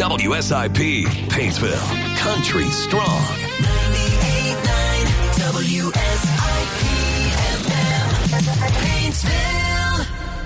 WSIP, Paintsville, country strong. 98.9 WSIP FM, Paintsville.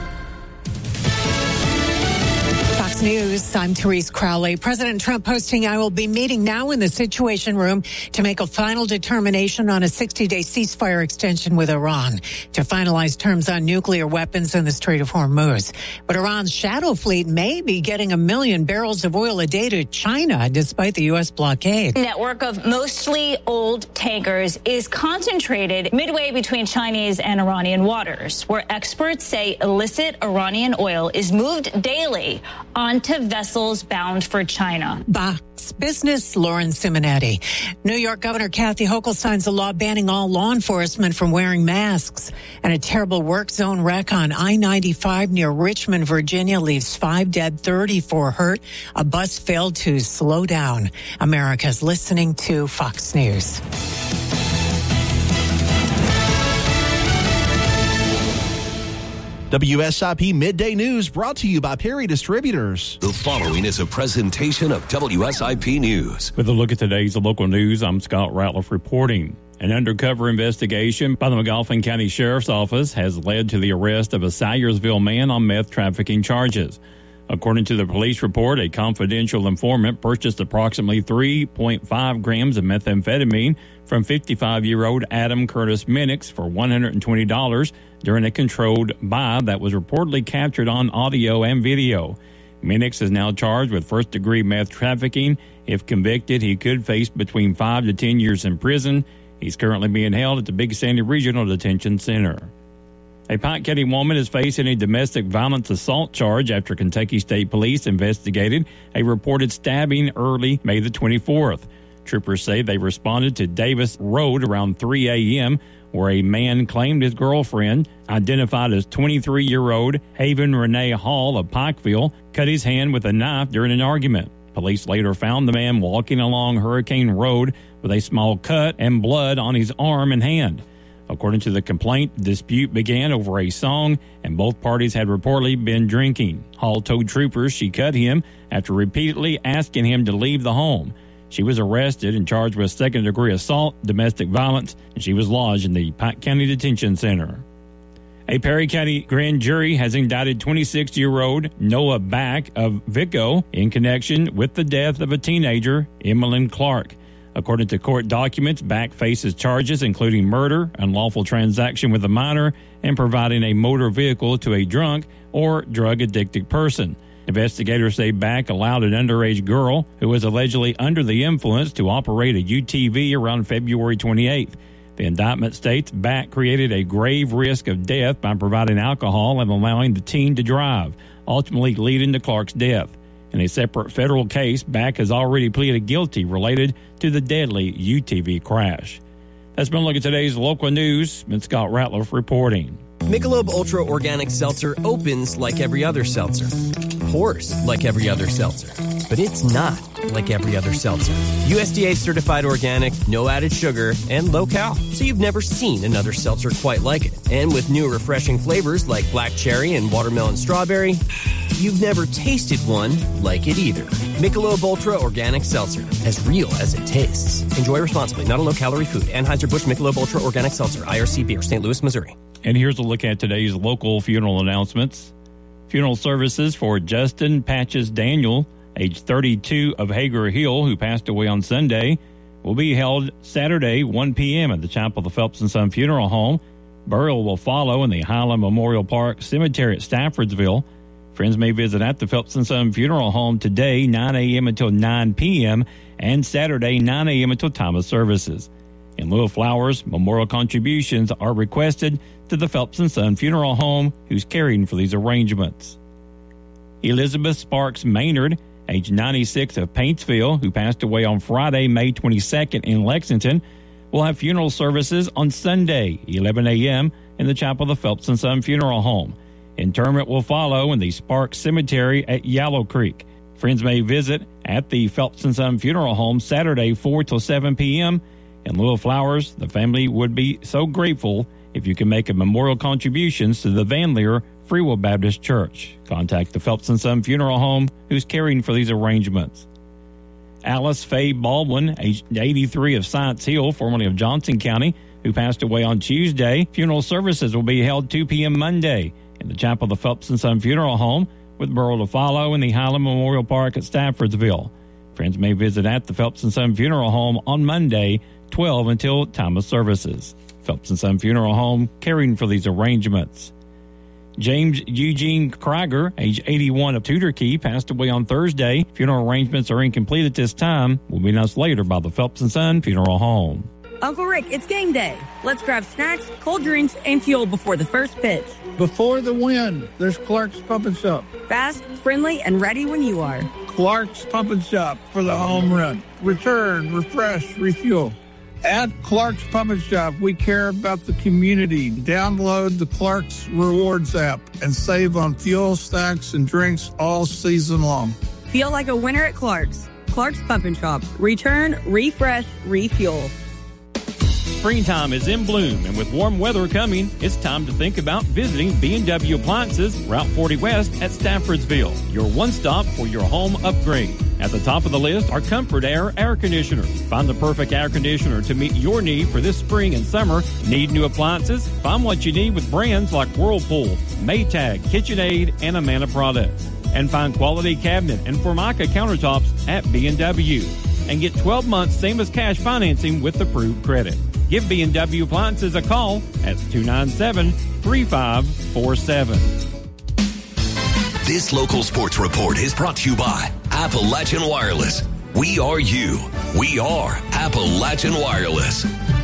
Fox News, I'm Therese Crowley. President Trump posting, I will be meeting now in the Situation Room to make a final determination on a 60-day ceasefire extension with Iran to finalize terms on nuclear weapons in the Strait of Hormuz. But Iran's shadow fleet may be getting 1 million barrels of oil a day to China despite the U.S. blockade. Network of mostly old tankers is concentrated midway between Chinese and Iranian waters, where experts say illicit Iranian oil is moved daily onto vessels bound for China. Fox Business, Lauren Simonetti. New York Governor Kathy Hochul signs a law banning all law enforcement from wearing masks. And a terrible work zone wreck on I-95 near Richmond, Virginia leaves 5 dead, 34 hurt. A bus failed to slow down. America's listening to Fox News. WSIP Midday News brought to you by Perry Distributors. The following is a presentation of WSIP News. With a look at today's local news, I'm Scott Ratliff reporting. An undercover investigation by the McGoffin County Sheriff's Office has led to the arrest of a Salyersville man on meth trafficking charges. According to the police report, a confidential informant purchased approximately 3.5 grams of methamphetamine from 55-year-old Adam Curtis Minix for $120 during a controlled buy that was reportedly captured on audio and video. Minix is now charged with first-degree meth trafficking. If convicted, he could face between 5 to 10 years in prison. He's currently being held at the Big Sandy Regional Detention Center. A Pike County woman is facing a domestic violence assault charge after Kentucky State Police investigated a reported stabbing early May the 24th. Troopers say they responded to Davis Road around 3 a.m., where a man claimed his girlfriend, identified as 23-year-old Haven Renee Hall of Pikeville, cut his hand with a knife during an argument. Police later found the man walking along Hurricane Road with a small cut and blood on his arm and hand. According to the complaint, the dispute began over a song, and both parties had reportedly been drinking. Hall told troopers she cut him after repeatedly asking him to leave the home. She was arrested and charged with second-degree assault, domestic violence, and she was lodged in the Pike County Detention Center. A Perry County grand jury has indicted 26-year-old Noah Back of Vico in connection with the death of a teenager, Emmeline Clark. According to court documents, Back faces charges including murder, unlawful transaction with a minor, and providing a motor vehicle to a drunk or drug-addicted person. Investigators say Back allowed an underage girl who was allegedly under the influence to operate a UTV around February 28th. The indictment states Back created a grave risk of death by providing alcohol and allowing the teen to drive, ultimately leading to Clark's death. In a separate federal case, Back has already pleaded guilty related to the deadly UTV crash. That's been a look at today's local news. Ben Scott Ratliff reporting. Michelob Ultra Organic Seltzer opens like every other seltzer, pours like every other seltzer, but it's not like every other seltzer. USDA certified organic, no added sugar, and low cal, so you've never seen another seltzer quite like it. And with new refreshing flavors like black cherry and watermelon strawberry, you've never tasted one like it either. Michelob Ultra Organic Seltzer, as real as it tastes. Enjoy responsibly, not a low-calorie food. Anheuser-Busch Michelob Ultra Organic Seltzer, IRC Beer, St. Louis, Missouri. And here's a look at today's local funeral announcements. Funeral services for Justin Patches Daniel, age 32, of Hager Hill, who passed away on Sunday, will be held Saturday, 1 p.m. at the Chapel of the Phelps & Son Funeral Home. Burial will follow in the Highland Memorial Park Cemetery at Staffordsville. Friends may visit at the Phelps & Son Funeral Home today, 9 a.m. until 9 p.m., and Saturday, 9 a.m. until time of services. In lieu of flowers, memorial contributions are requested to the Phelps & Son Funeral Home, who's caring for these arrangements. Elizabeth Sparks Maynard, age 96, of Paintsville, who passed away on Friday, May 22nd in Lexington, will have funeral services on Sunday, 11 a.m. in the Chapel of the Phelps & Son Funeral Home. Interment will follow in the Sparks Cemetery at Yellow Creek. Friends may visit at the Phelps & Son Funeral Home Saturday, 4 till 7 p.m. In lieu of flowers, the family would be so grateful if you can make a memorial contributions to the Van Leer Free Will Baptist Church. Contact the Phelps & Son Funeral Home, who's caring for these arrangements. Alice Faye Baldwin, aged 83 of Science Hill, formerly of Johnson County, who passed away on Tuesday. Funeral services will be held 2 p.m. Monday in the chapel of the Phelps & Son Funeral Home, with burial to follow in the Highland Memorial Park at Staffordsville. Friends may visit at the Phelps & Son Funeral Home on Monday, 12 until time of services. Phelps & Son Funeral Home, caring for these arrangements. James Eugene Krieger, age 81 of Tudor Key, passed away on Thursday. Funeral arrangements are incomplete at this time. Will be announced later by the Phelps & Son Funeral Home. Uncle Rick, it's game day. Let's grab snacks, cold drinks, and fuel before the first pitch. Before the win, there's Clark's Pump and Shop. Fast, friendly, and ready when you are. Clark's Pump and Shop for the home run. Return, refresh, refuel. At Clark's Pump and Shop, we care about the community. Download the Clark's Rewards app and save on fuel, snacks, and drinks all season long. Feel like a winner at Clark's. Clark's Pump and Shop. Return, refresh, refuel. Springtime is in bloom, and with warm weather coming, it's time to think about visiting B&W Appliances, Route 40 West at Staffordsville, your one-stop for your home upgrade. At the top of the list are Comfort Air air conditioners. Find the perfect air conditioner to meet your need for this spring and summer. Need new appliances? Find what you need with brands like Whirlpool, Maytag, KitchenAid, and Amana products. And find quality cabinet and Formica countertops at B&W. And get 12 months same as cash financing with approved credit. Give B&W Appliances a call at 297-3547. This local sports report is brought to you by Appalachian Wireless. We are you. We are Appalachian Wireless.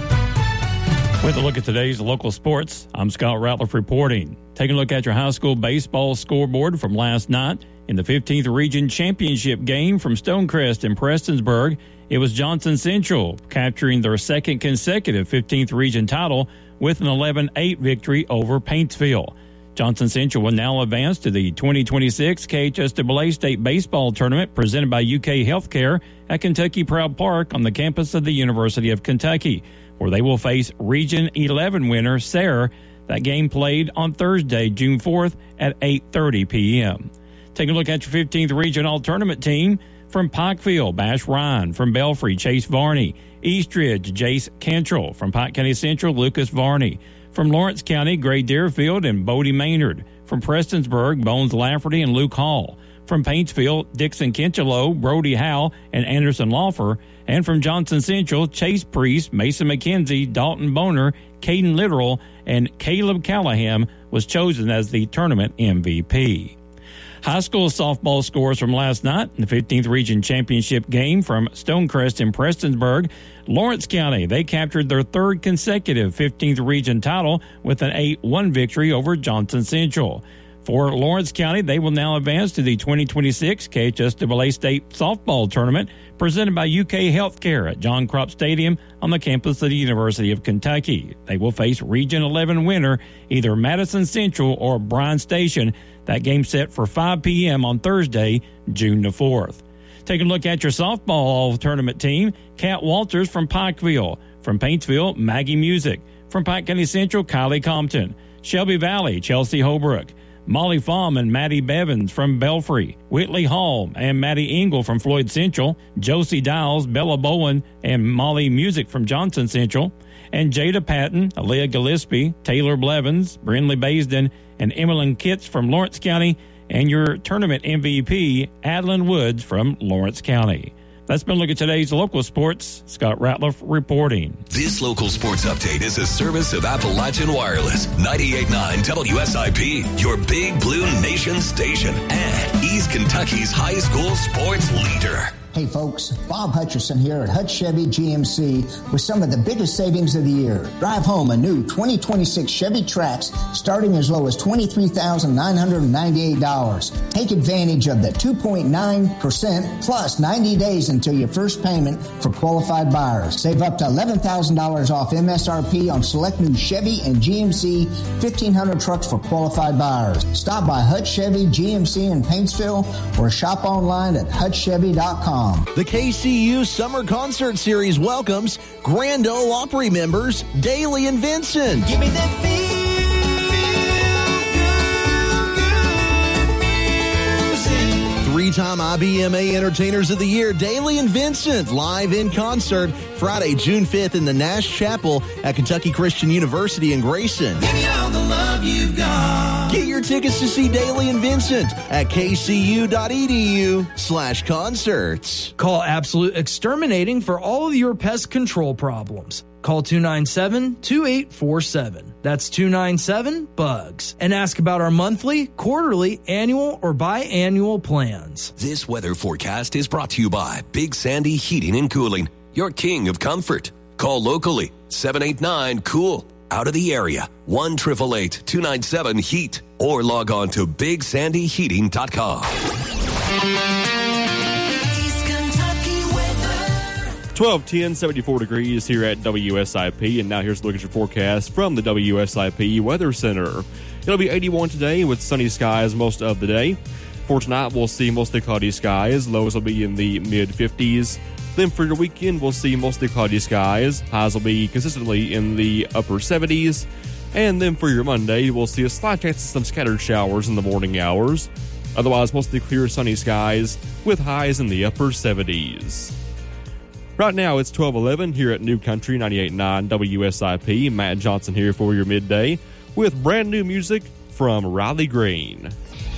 With a look at today's local sports, I'm Scott Ratliff reporting. Taking a look at your high school baseball scoreboard from last night. In the 15th Region Championship game from Stonecrest and Prestonsburg, it was Johnson Central capturing their second consecutive 15th Region title with an 11-8 victory over Paintsville. Johnson Central will now advance to the 2026 KHSAA State Baseball Tournament presented by UK Healthcare at Kentucky Proud Park on the campus of the University of Kentucky, where they will face Region 11 winner Sayre. That game played on Thursday, June 4th at 8:30 p.m. Taking a look at your 15th Region All-Tournament team. From Pikeville, Bash Ryan. From Belfry, Chase Varney. Eastridge, Jace Cantrell. From Pike County Central, Lucas Varney. From Lawrence County, Gray Deerfield and Bodie Maynard. From Prestonsburg, Bones Lafferty and Luke Hall. From Paintsville, Dixon Kincheloe, Brody Howe, and Anderson Laufer. And from Johnson Central, Chase Priest, Mason McKenzie, Dalton Boner, Caden Littoral, and Caleb Callahan was chosen as the tournament MVP. High school softball scores from last night in the 15th Region Championship game from Stonecrest and Prestonsburg. Lawrence County, they captured their third consecutive 15th Region title with an 8-1 victory over Johnson Central. For Lawrence County, they will now advance to the 2026 KHSAA State Softball Tournament presented by UK Healthcare at John Crop Stadium on the campus of the University of Kentucky. They will face Region 11 winner either Madison Central or Bryan Station. That game set for 5 p.m. on Thursday, June the 4th. Taking a look at your softball all-tournament team, Kat Walters from Pikeville. From Paintsville, Maggie Music. From Pike County Central, Kylie Compton. Shelby Valley, Chelsea Holbrook. Molly Fahm and Maddie Bevins from Belfry. Whitley Hall and Maddie Engel from Floyd Central. Josie Dials, Bella Bowen, and Molly Music from Johnson Central. And Jada Patton, Aaliyah Gillespie, Taylor Blevins, Brindley Baisden, and Emmeline Kitts from Lawrence County. And your tournament MVP, Adeline Woods from Lawrence County. That's been a look at today's local sports. Scott Ratliff reporting. This local sports update is a service of Appalachian Wireless, 98.9 WSIP, your Big Blue Nation station, and East Kentucky's high school sports leader. Hey folks, Bob Hutcherson here at Hutch Chevy GMC with some of the biggest savings of the year. Drive home a new 2026 Chevy Trax starting as low as $23,998. Take advantage of the 2.9% plus 90 days until your first payment for qualified buyers. Save up to $11,000 off MSRP on select new Chevy and GMC 1500 trucks for qualified buyers. Stop by Hutch Chevy GMC in Paintsville or shop online at hutchchevy.com. The KCU Summer Concert Series welcomes Grand Ole Opry members Daly and Vincent. Give me that feel three-time IBMA Entertainers of the Year, Daly and Vincent, live in concert Friday, June 5th in the Nash Chapel at Kentucky Christian University in Grayson. Give me all the love you've got. Get your tickets to see Daly and Vincent at kcu.edu/concerts. Call Absolute Exterminating for all of your pest control problems. Call 297-2847. That's 297-BUGS. And ask about our monthly, quarterly, annual, or biannual plans. This weather forecast is brought to you by Big Sandy Heating and Cooling, your king of comfort. Call locally, 789-COOL. Out of the area, 1-888-297-HEAT. Or log on to BigSandyHeating.com. 12:10, 74 degrees here at WSIP, and now here's a look at your forecast from the WSIP Weather Center. It'll be 81 today with sunny skies most of the day. For tonight, we'll see mostly cloudy skies. Lows will be in the mid-50s. Then for your weekend, we'll see mostly cloudy skies. Highs will be consistently in the upper 70s. And then for your Monday, we'll see a slight chance of some scattered showers in the morning hours. Otherwise, mostly clear sunny skies with highs in the upper 70s. Right now, it's 12:11 here at New Country 98.9 WSIP. Matt Johnson here for your midday with brand new music from Riley Green.